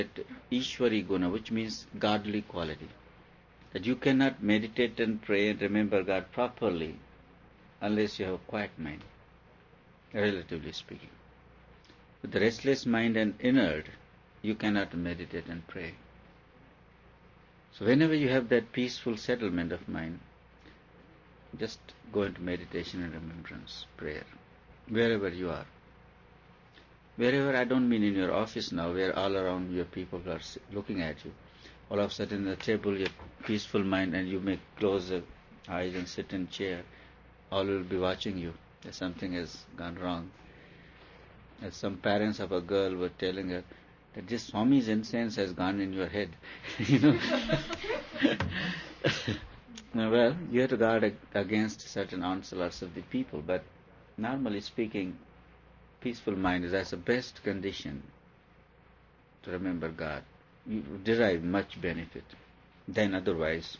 Ishwari Guna, which means godly quality. That you cannot meditate and pray and remember God properly unless you have a quiet mind, relatively speaking. With the restless mind and inert, you cannot meditate and pray. So whenever you have that peaceful settlement of mind, just go into meditation and remembrance, prayer, wherever you are. Wherever, I don't mean in your office now, where all around your people are looking at you. All of a sudden, at the table, you have peaceful mind, and you may close the eyes and sit in chair. All will be watching you. That something has gone wrong. As some parents of a girl were telling her that this Swami's incense has gone in your head. Well, you have to guard against certain onslaughts of the people, but normally speaking, peaceful mind is as the best condition to remember God. You derive much benefit than otherwise.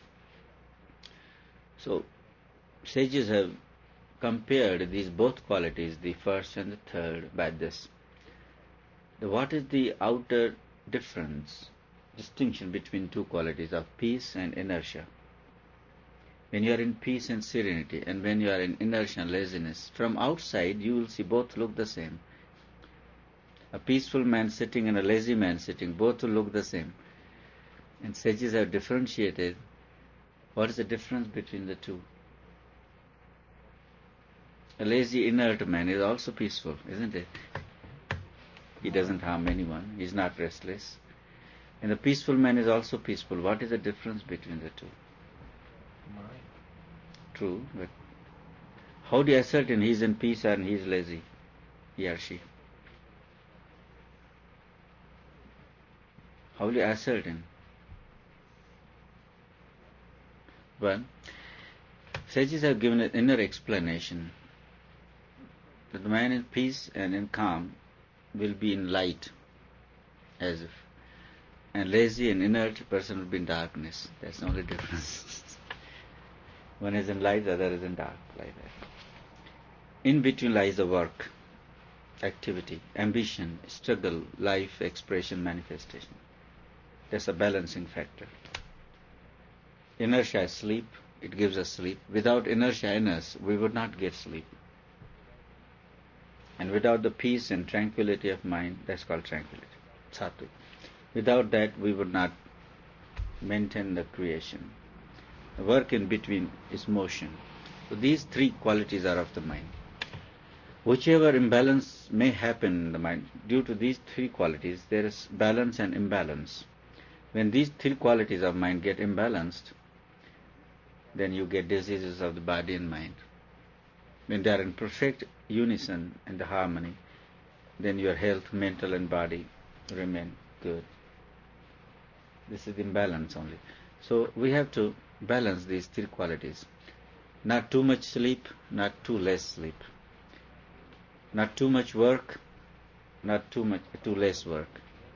So, sages have compared these both qualities, the first and the third, by this. What is the outer difference, distinction between two qualities of peace and inertia? When you are in peace and serenity, and when you are in inertia and laziness, from outside you will see both look the same. A peaceful man sitting and a lazy man sitting, both will look the same. And sages have differentiated what is the difference between the two. A lazy, inert man is also peaceful, isn't it? He doesn't harm anyone. He is not restless. And a peaceful man is also peaceful. What is the difference between the two? Mind. True, but how do you ascertain he is in peace and he is lazy, he or she? How do you ascertain? Well, sages have given an inner explanation that the man in peace and in calm will be in light, as if, and lazy and inert person will be in darkness. That's the only difference. One is in light, the other is in dark, like that. In between lies the work, activity, ambition, struggle, life, expression, manifestation. That's a balancing factor. Inertia is sleep. It gives us sleep. Without inertia in us, we would not get sleep. And without the peace and tranquility of mind, that's called tranquility, sattvic. Without that, we would not maintain the creation. The work in between is motion. So these three qualities are of the mind. Whichever imbalance may happen in the mind, due to these three qualities, there is balance and imbalance. When these three qualities of mind get imbalanced, then you get diseases of the body and mind. When they are in perfect unison and harmony, then your health, mental and body, remain good. This is imbalance only. So we have to balance these three qualities. Not too much sleep, not too less sleep. Not too much work, not too less work.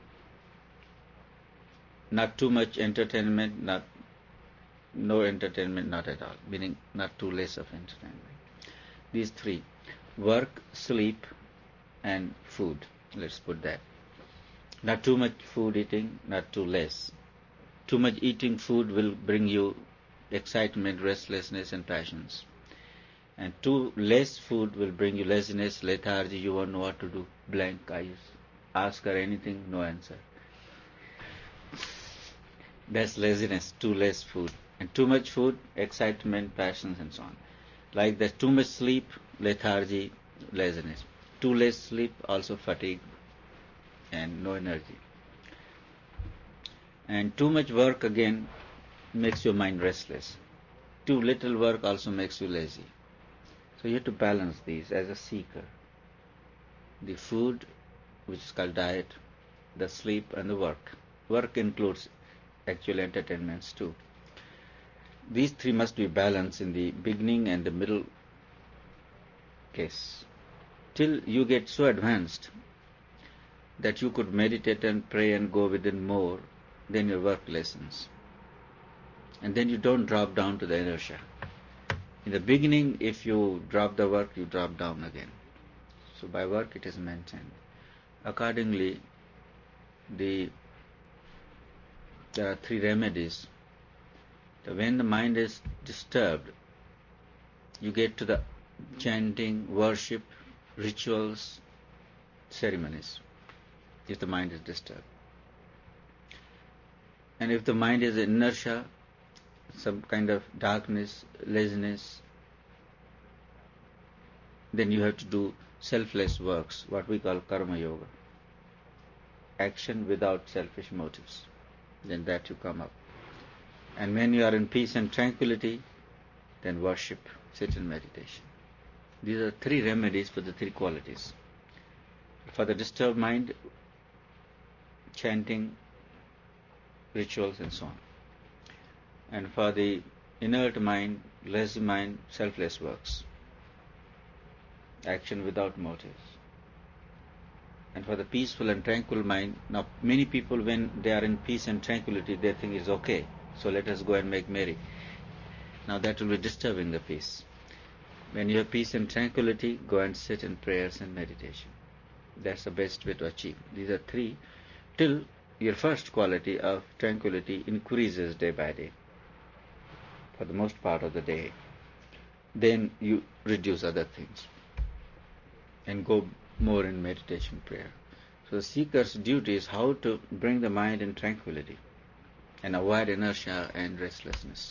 Not too much entertainment, no entertainment, not at all. Meaning not too less of entertainment. These three: work, sleep, and food. Let's put that. Not too much food eating, not too less. Too much eating food will bring you excitement, restlessness, and passions. And too less food will bring you laziness, lethargy, you won't know what to do, blank eyes. Ask her anything, no answer. That's laziness, too less food. And too much food, excitement, passions, and so on. Like that, too much sleep, lethargy, laziness. Too less sleep, also fatigue and no energy. And too much work again makes your mind restless. Too little work also makes you lazy. So you have to balance these as a seeker. The food, which is called diet, the sleep and the work. Work includes actual entertainments too. These three must be balanced in the beginning and the middle case. Till you get so advanced that you could meditate and pray and go within more than your work lessons. And then you don't drop down to the inertia. In the beginning, if you drop the work, you drop down again. So by work it is maintained. Accordingly, the there are three remedies. When the mind is disturbed, you get to the chanting, worship, rituals, ceremonies, if the mind is disturbed. And if the mind is inertia, some kind of darkness, laziness, then you have to do selfless works, what we call karma yoga. Action without selfish motives. Then that you come up. And when you are in peace and tranquility, then worship, sit in meditation. These are three remedies for the three qualities. For the disturbed mind, chanting, rituals and so on. And for the inert mind, lazy mind, selfless works. Action without motives. And for the peaceful and tranquil mind, now many people when they are in peace and tranquility, they think it's okay, so let us go and make merry. Now that will be disturbing the peace. When you have peace and tranquility, go and sit in prayers and meditation. That's the best way to achieve. These are three, till your first quality of tranquility increases day by day, for the most part of the day. Then you reduce other things and go more in meditation prayer. So the seeker's duty is how to bring the mind in tranquility and avoid inertia and restlessness.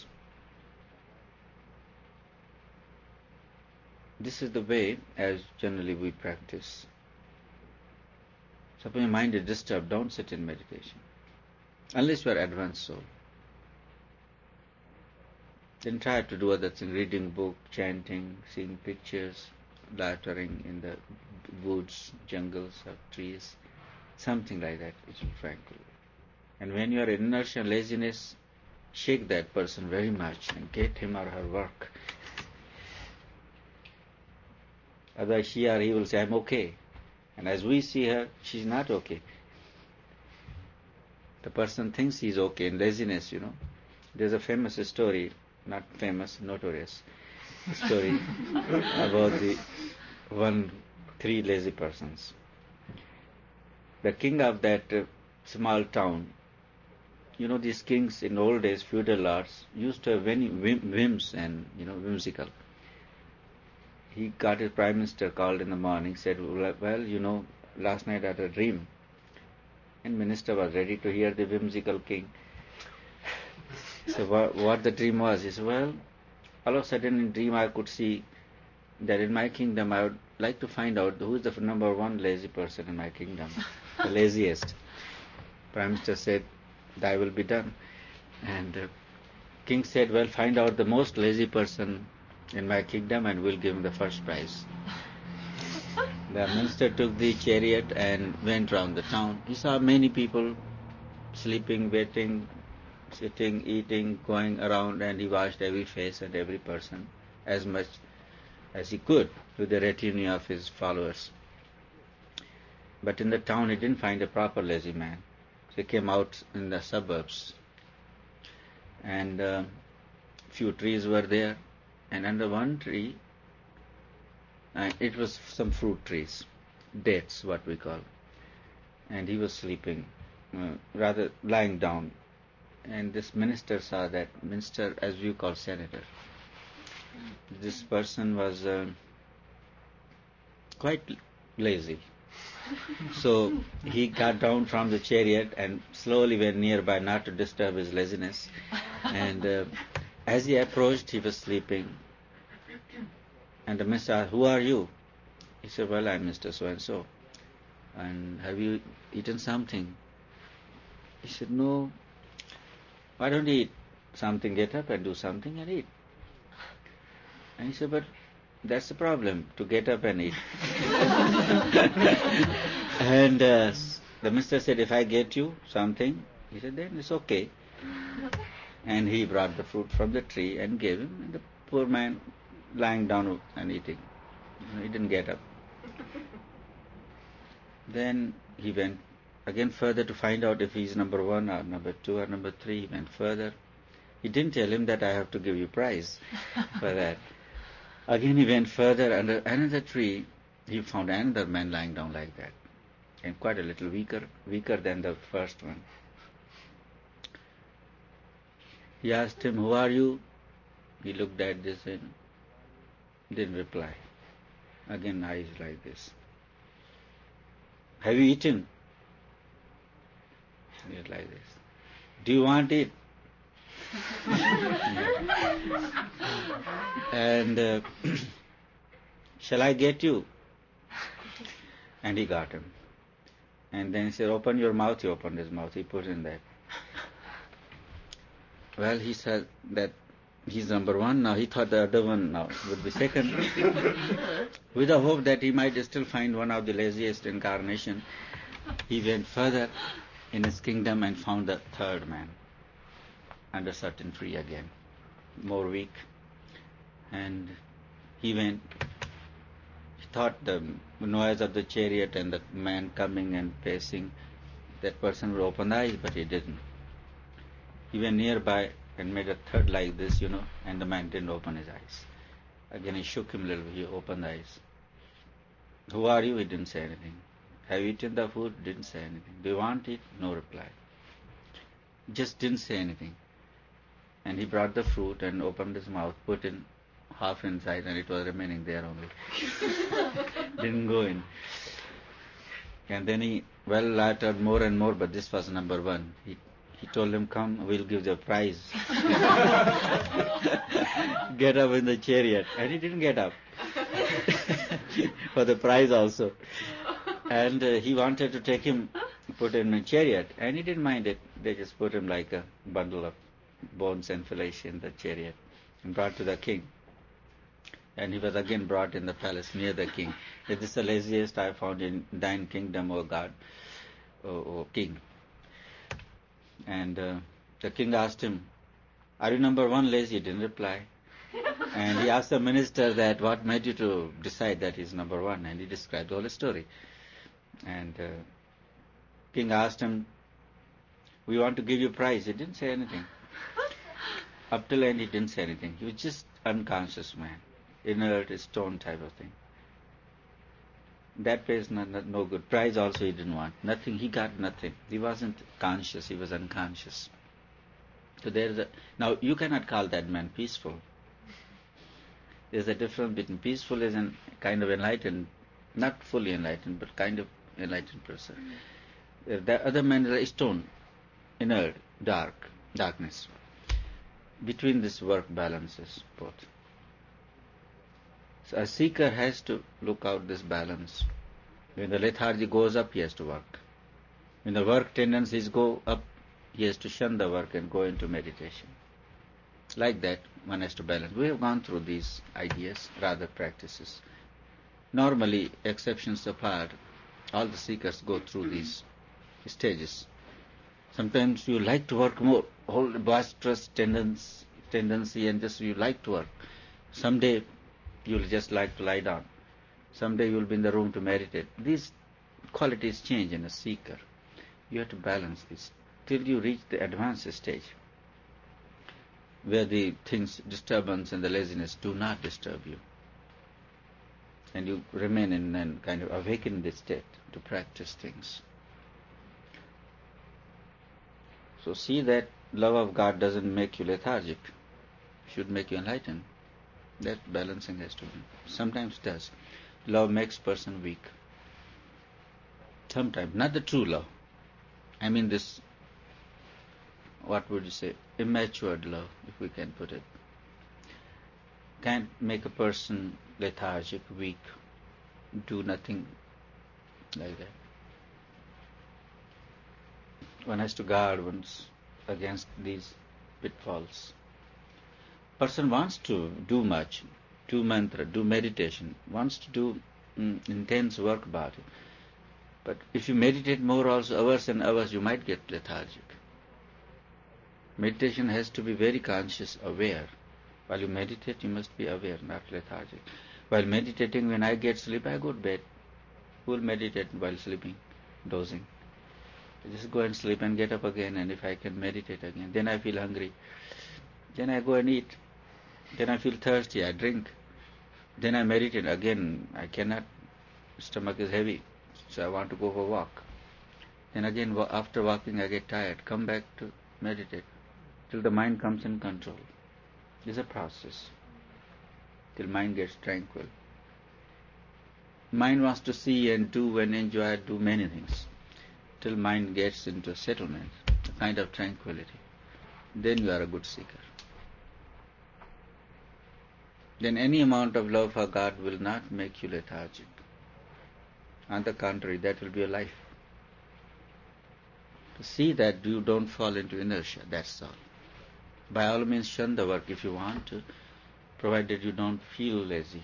This is the way as generally we practice. Suppose your mind is disturbed, don't sit in meditation. Unless you are advanced soul. Then try to do other things, reading book, chanting, seeing pictures, loitering in the woods, jungles or trees, something like that, which will tranquil. And when you are in inertia and laziness, shake that person very much and get him or her work. Otherwise she or he will say, I'm okay. And as we see her, she's not okay. The person thinks he's okay in laziness, There's a famous story, not famous, notorious story about the three lazy persons. The king of that small town, these kings in old days, feudal lords, used to have many whims and, whimsical. He got his prime minister called in the morning, said, well, last night I had a dream. And minister was ready to hear the whimsical king. So what the dream was, he said, well, all of a sudden in dream I could see that in my kingdom I would like to find out who is the number one lazy person in my kingdom, the laziest. Prime Minister said, thy will be done. And king said, well, find out the most lazy person in my kingdom and we'll give him the first prize. The minister took the chariot and went round the town. He saw many people sleeping, waiting, sitting, eating, going around, and he watched every face and every person as much as he could with the retinue of his followers. But in the town he didn't find a proper lazy man. So he came out in the suburbs, and few trees were there, and under one tree, it was some fruit trees, dates what we call, and he was sleeping, rather lying down. And this minister saw that, minister as you call senator. This person was quite lazy. So he got down from the chariot and slowly went nearby, not to disturb his laziness. And as he approached, he was sleeping. And the minister asked, who are you? He said, well, I'm Mr. So-and-so. And have you eaten something? He said, no. Why don't you eat something? Get up and do something and eat. And he said, but that's the problem, to get up and eat. And the minister said, if I get you something, he said, then it's okay. And he brought the fruit from the tree and gave him, and the poor man lying down and eating. He didn't get up. Then he went again further to find out if he's number one or number two or number three. He went further. He didn't tell him that I have to give you prize for that. Again he went further. Under another tree, he found another man lying down like that, and quite a little weaker than the first one. He asked him, "Who are you?" He looked at this and didn't reply. Again eyes like this. "Have you eaten?" He was like this. "Do you want it?" And "Shall I get you?" And he got him. And then he said, "Open your mouth." He opened his mouth. He put in that. Well, he said that he's number one now. He thought the other one now would be second. With the hope that he might still find one of the laziest incarnation, he went further in his kingdom and found the third man under certain tree again, more weak. And he went. He thought the noise of the chariot and the man coming and pacing, that person would open the eyes, but he didn't. He went nearby and made a third like this, and the man didn't open his eyes. Again he shook him a little bit. He opened the eyes. "Who are you?" He didn't say anything. "Have you eaten the food?" Didn't say anything. "Do you want it?" No reply. Just didn't say anything. And he brought the fruit and opened his mouth, put in half inside, and it was remaining there only. Didn't go in. And then he uttered more and more, but this was number one. He told him, "Come, we'll give you a prize." Get up in the chariot. And he didn't get up. For the prize also. And he wanted to take him, put him in a chariot, and he didn't mind it. They just put him like a bundle of bones and flesh in the chariot and brought to the king. And he was again brought in the palace near the king. "This is the laziest I found in thine kingdom, O God, O king." And the king asked him, "Are you number one lazy?" He didn't reply. And he asked the minister that what made you to decide that he's number one, and he described the whole story. And king asked him, "We want to give you a prize." He didn't say anything. Up till end he didn't say anything. He was just unconscious man, inert, stone type of thing. That pays no good. Prize also he didn't want. Nothing. He got nothing. He wasn't conscious. He was unconscious. So now you cannot call that man peaceful. There's a difference between peaceful is a kind of enlightened, not fully enlightened, but kind of enlightened person. The other man is a stone, inert, darkness. Between this work balances both. So a seeker has to look out this balance. When the lethargy goes up, he has to work. When the work tendencies go up, he has to shun the work and go into meditation. Like that, one has to balance. We have gone through these ideas, rather practices. Normally, exceptions apart, all the seekers go through these stages. Sometimes you like to work more, whole boisterous tendency, and just you like to work. Someday you'll just like to lie down. Someday you'll be in the room to meditate. These qualities change in a seeker. You have to balance this till you reach the advanced stage, where the things, disturbance and the laziness do not disturb you. And you remain in a kind of awakened state to practice things. So see that love of God doesn't make you lethargic. It should make you enlightened. That balancing has to be. Sometimes it does. Love makes person weak. Sometimes. Not the true love. I mean this, what would you say, immature love, if we can put it. Can't make a person lethargic, weak, do nothing like that. One has to guard one's against these pitfalls. Person wants to do much, do mantra, do meditation, wants to do intense work about it. But if you meditate more also, hours and hours, you might get lethargic. Meditation has to be very conscious, aware. While you meditate, you must be aware, not lethargic. While meditating, when I get sleep, I go to bed. Who will meditate while sleeping, dozing? I just go and sleep and get up again, and if I can meditate again, then I feel hungry. Then I go and eat. Then I feel thirsty, I drink. Then I meditate again. I cannot, stomach is heavy, so I want to go for a walk. Then again, after walking, I get tired. Come back to meditate. till the mind comes in control. It's a process till mind gets tranquil. Mind wants to see and do and enjoy, do many things. Till mind gets into settlement, a kind of tranquility. Then you are a good seeker. Then any amount of love for God will not make you lethargic. On the contrary, that will be a life. To see that you don't fall into inertia, that's all. By all means, shun the work if you want to, provided you don't feel lazy.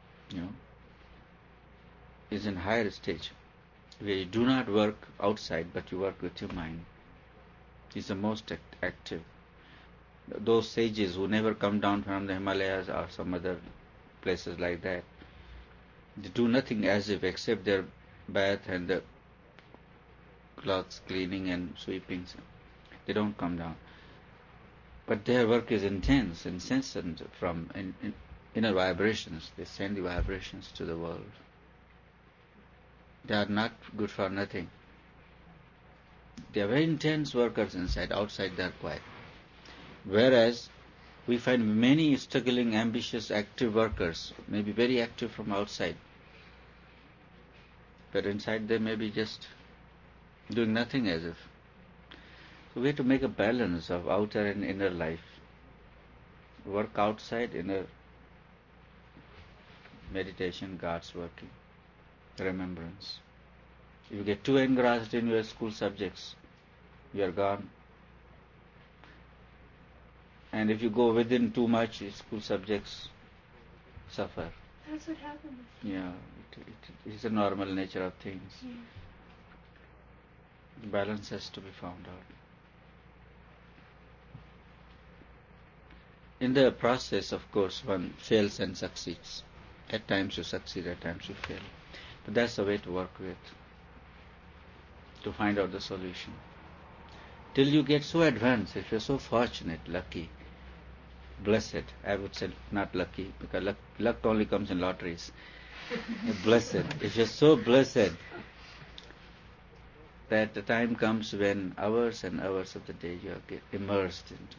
Is in higher stage, where you do not work outside, but you work with your mind. Is the most active. Those sages who never come down from the Himalayas or some other places like that, they do nothing as if except their bath and the clothes cleaning and sweeping. They don't come down. But their work is intense, incessant from inner vibrations. They send the vibrations to the world. They are not good for nothing. They are very intense workers inside. Outside they are quiet. Whereas we find many struggling, ambitious, active workers may be very active from outside, but inside they may be just doing nothing as if. So we have to make a balance of outer and inner life. Work outside, inner meditation, God's working, remembrance. If you get too engrossed in your school subjects, you are gone. And if you go within too much, school subjects suffer. That's what happens. Yeah, it is a normal nature of things. Yeah. Balance has to be found out. In the process, of course, one fails and succeeds. At times you succeed, at times you fail. But that's the way to work with, to find out the solution. Till you get so advanced, if you're so fortunate, lucky, blessed, I would say not lucky, because luck only comes in lotteries. Blessed. If you're so blessed that the time comes when hours and hours of the day you get immersed into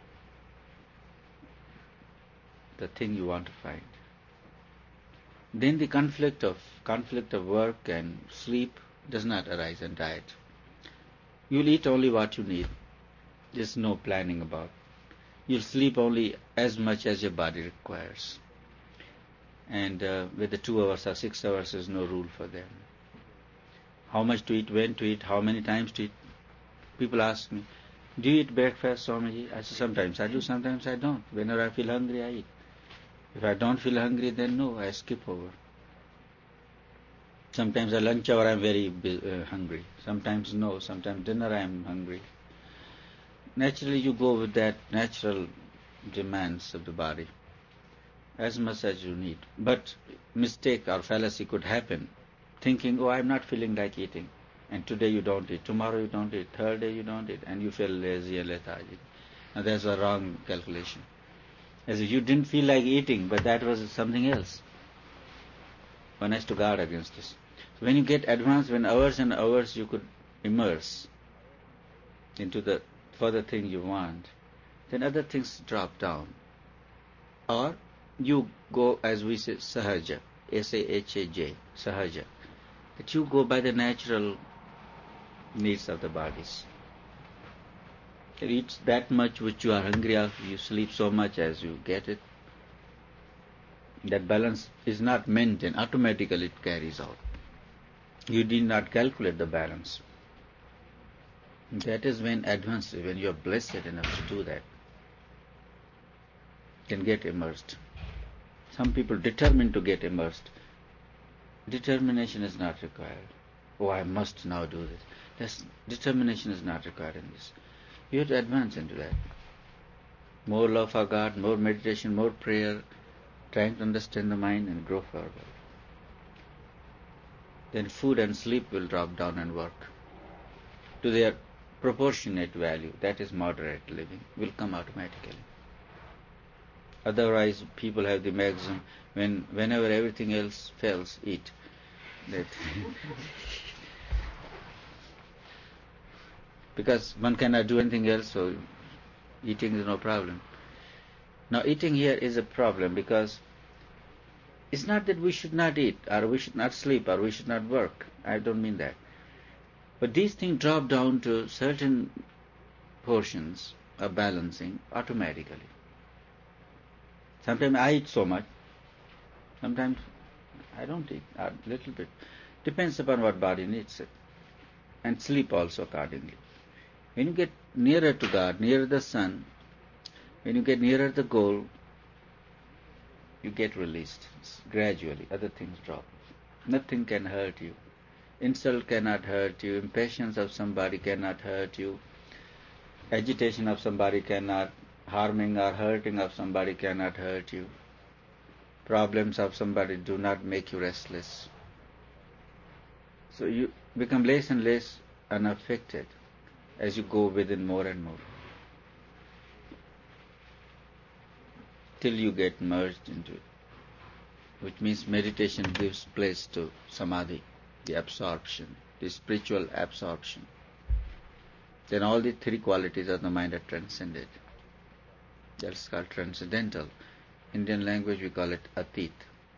the thing you want to find, then the conflict of work and sleep does not arise, and diet. You'll eat only what you need. There's no planning about. You'll sleep only as much as your body requires. And with the 2 hours or 6 hours, there's no rule for them. How much to eat, when to eat, how many times to eat. People ask me, do you eat breakfast, Swamiji? I say, sometimes I do, sometimes I don't. Whenever I feel hungry, I eat. If I don't feel hungry, then no, I skip over. Sometimes at lunch hour I am very hungry. Sometimes no, sometimes dinner I am hungry. Naturally you go with that natural demands of the body, as much as you need. But mistake or fallacy could happen, thinking, oh, I'm not feeling like eating. And today you don't eat, tomorrow you don't eat, third day you don't eat, and you feel lazy and lethargic. Now that's a wrong calculation. As if you didn't feel like eating, but that was something else. One has to guard against this. So when you get advanced, when hours and hours you could immerse into the further thing you want, then other things drop down. Or you go, as we say, sahaja, S-A-H-A-J, sahaja, that you go by the natural needs of the bodies. You eat that much which you are hungry of, you sleep so much as you get it. That balance is not maintained, automatically it carries out. You did not calculate the balance. That is when advanced, when you are blessed enough to do that, can get immersed. Some people determined to get immersed. Determination is not required. Oh, I must now do this. Determination is not required in this. You have to advance into that. More love for God, more meditation, more prayer, trying to understand the mind and grow forward. Then food and sleep will drop down and work to their proportionate value. That is moderate living, will come automatically. Otherwise, people have the maxim, whenever everything else fails, eat. That because one cannot do anything else, so Eating is no problem. Now eating here is a problem because it's not that we should not eat or we should not sleep or we should not work. I don't mean that. But these things drop down to certain portions of balancing automatically. Sometimes I eat so much, sometimes I don't eat a little bit. Depends upon what body needs it. And sleep also accordingly. When you get nearer to God, nearer the sun, when you get nearer the goal, you get released gradually. Other things drop. Nothing can hurt you. Insult cannot hurt you. Impatience of somebody cannot hurt you. Agitation of somebody cannot. Harming or hurting of somebody cannot hurt you. Problems of somebody do not make you restless. So you become less and less unaffected as you go within more and more, till you get merged into it, which means meditation gives place to samadhi, the absorption, the spiritual absorption. Then all the three qualities of the mind are transcended. That's called transcendental. Indian language we call it atit.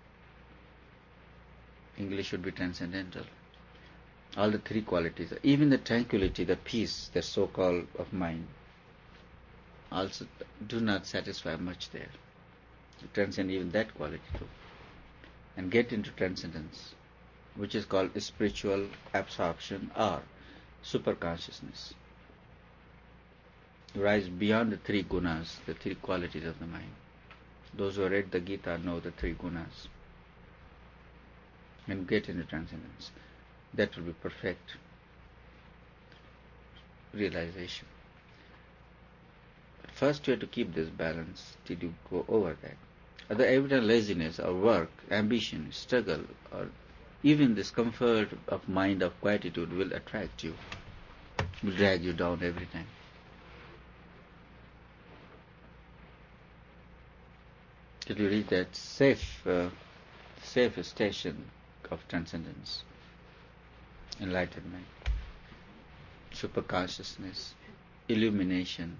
English should be transcendental. All the three qualities, even the tranquility, the peace, the so-called of mind, also do not satisfy much there. You transcend even that quality too, and get into transcendence, which is called spiritual absorption or superconsciousness. You rise beyond the three gunas, the three qualities of the mind. Those who read the Gita know the three gunas, and get into transcendence. That will be perfect realization. But first you have to keep this balance till you go over that. Other evident laziness or work, ambition, struggle, or even this comfort of mind of quietude will attract you, will drag you down every time. Till you reach that safe station of transcendence, enlightenment, superconsciousness, illumination.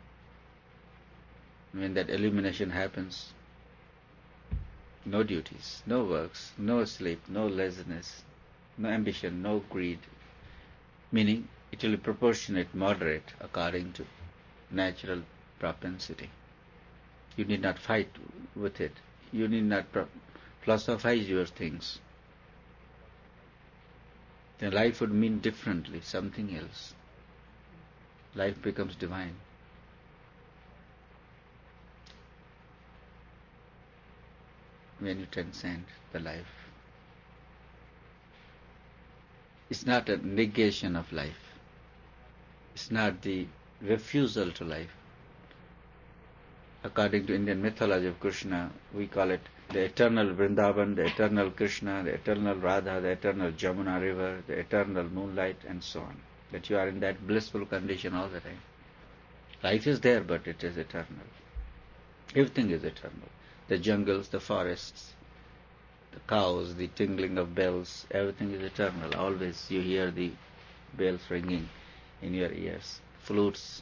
When that illumination happens, no duties, no works, no sleep, no laziness, no ambition, no greed. Meaning, it will be proportionate, moderate, according to natural propensity. You need not fight with it. You need not philosophize your things. Then life would mean differently, something else. Life becomes divine. When you transcend the life. It's not a negation of life. It's not the refusal to life. According to Indian mythology of Krishna, we call it the eternal Vrindavan, the eternal Krishna, the eternal Radha, the eternal Jamuna river, the eternal moonlight, and so on. That you are in that blissful condition all the time. Life is there, but it is eternal. Everything is eternal. The jungles, the forests, the cows, the tingling of bells, everything is eternal. Always you hear the bells ringing in your ears, flutes.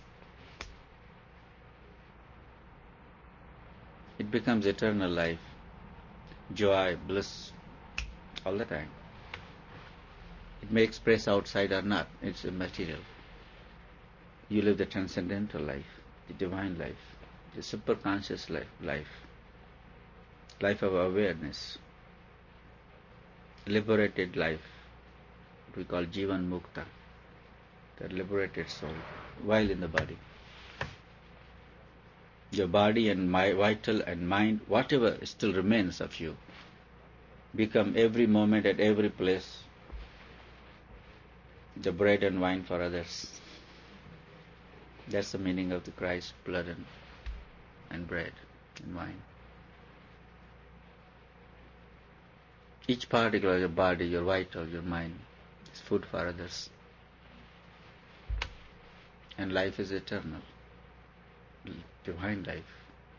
It becomes eternal life, joy, bliss, all the time. It may express outside or not, it's immaterial. You live the transcendental life, the divine life, the superconscious life of awareness, liberated life, we call Jivan Mukta, the liberated soul, while in the body. Your body and vital and mind, whatever still remains of you, become every moment at every place the bread and wine for others. That's the meaning of the Christ blood and bread and wine. Each particle of your body, your vital, your mind, is food for others. And life is eternal, divine life.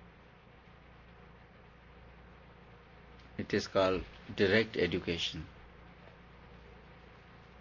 It is called direct education.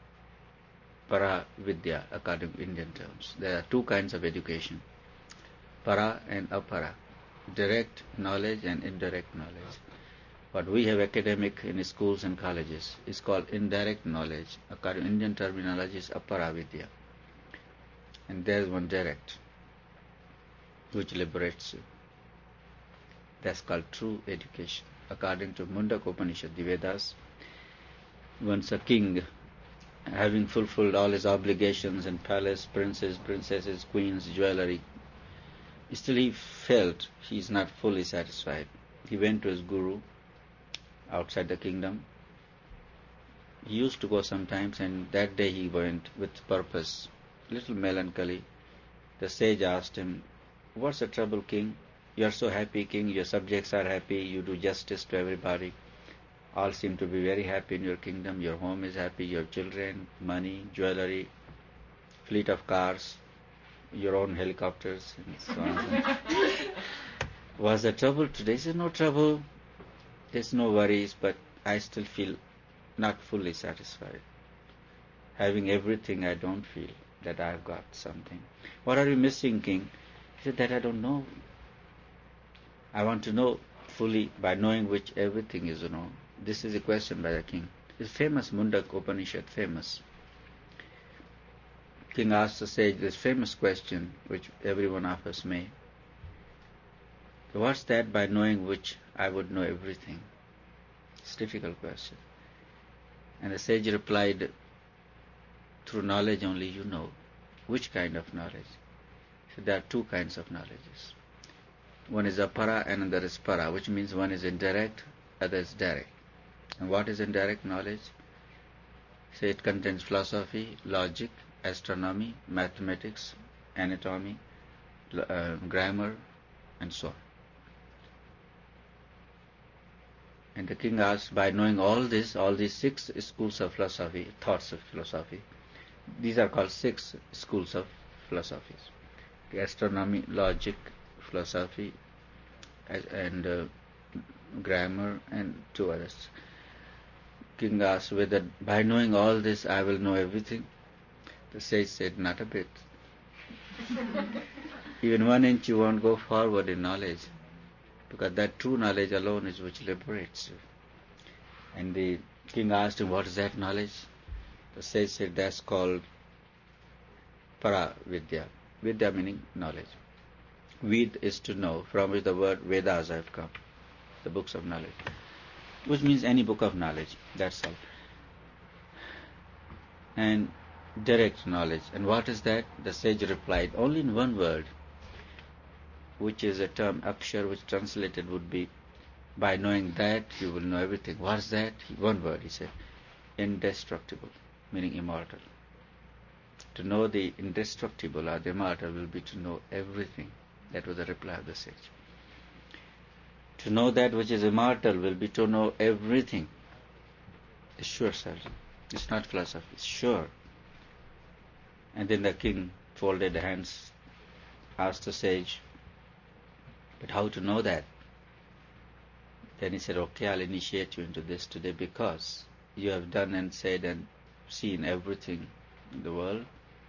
Para Vidya, according to Indian terms. There are two kinds of education. para and apara, direct knowledge and indirect knowledge. What we have academic in schools and colleges is called indirect knowledge. According to Indian terminology is apara vidya. And there is one direct, which liberates you. That's called true education. According to Mundaka Upanishad, the Vedas, once a king, having fulfilled all his obligations in palace, princes, princesses, queens, jewelry, still he felt he is not fully satisfied. He went to his guru outside the kingdom. He used to go sometimes, and that day he went with purpose, little melancholy. The sage asked him, "What's the trouble, king? You are so happy, king. Your subjects are happy. You do justice to everybody. All seem to be very happy in your kingdom. Your home is happy. Your children, money, jewelry, fleet of cars, your own helicopters, and so on." Was there trouble today? He said, "No trouble. There's no worries, but I still feel not fully satisfied. Having everything, I don't feel that I've got something." "What are you missing, king?" He said, "That I don't know. I want to know fully, by knowing which everything is known." This is a question by the king. It's famous, Mundaka Upanishad, famous. King asked the sage this famous question, which every one of us may. "What's that by knowing which I would know everything?" It's a difficult question. And the sage replied, "Through knowledge only you know." "Which kind of knowledge?" So there are two kinds of knowledges. One is apara and another is para, which means one is indirect, other is direct. And what is indirect knowledge? Say it contains philosophy, logic, astronomy, mathematics, anatomy, grammar, and so on. And the king asked, by knowing all this, all these 6 schools of philosophy, thoughts of philosophy, these are called 6 schools of philosophies: astronomy, logic, philosophy, and grammar, and 2 others. King asked whether by knowing all this I will know everything. The sage said, "Not a bit. Even 1 inch you won't go forward in knowledge, because that true knowledge alone is which liberates you." And the king asked him, "What is that knowledge?" The sage said, "That's called para vidya." Vidya meaning knowledge. Ved is to know, from which the word Vedas have come, the books of knowledge, which means any book of knowledge, that's all. And direct knowledge. And what is that? The sage replied, only in one word, which is a term, akshar, which translated would be, by knowing that you will know everything. What's that? One word, he said, indestructible, meaning immortal. To know the indestructible or the immortal will be to know everything. That was the reply of the sage. To know that which is immortal will be to know everything. It's sure, certain. It's not philosophy, it's sure. And then the king folded the hands, asked the sage, "But how to know that?" Then he said, "Okay, I'll initiate you into this today, because you have done and said and seen everything in the world.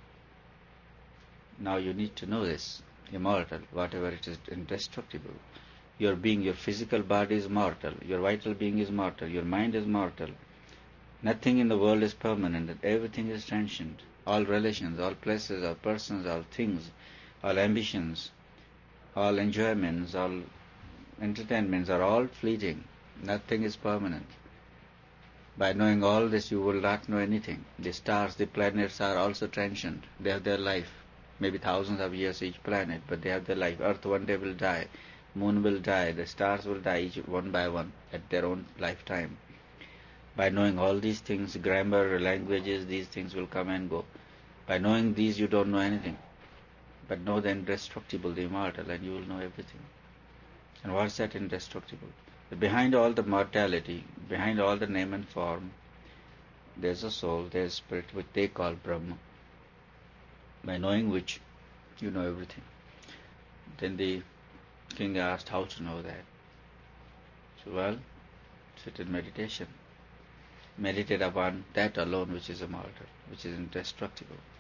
Now you need to know this, immortal, whatever it is, indestructible. Your being, your physical body is mortal, your vital being is mortal, your mind is mortal. Nothing in the world is permanent, and everything is transient. All relations, all places, all persons, all things, all ambitions, all enjoyments, all entertainments are all fleeting. Nothing is permanent. By knowing all this, you will not know anything. The stars, the planets are also transient. They have their life, maybe thousands of years each planet, but they have their life. Earth one day will die, moon will die, the stars will die each one by one at their own lifetime. By knowing all these things, grammar, languages, these things will come and go. By knowing these, you don't know anything. But know the indestructible, the immortal, and you will know everything." And what is that indestructible? Behind all the mortality, behind all the name and form, there's a soul, there's spirit, which they call Brahma, by knowing which you know everything. Then the king asked how to know that. So, well, sit in meditation. Meditate upon that alone which is immortal, which is indestructible.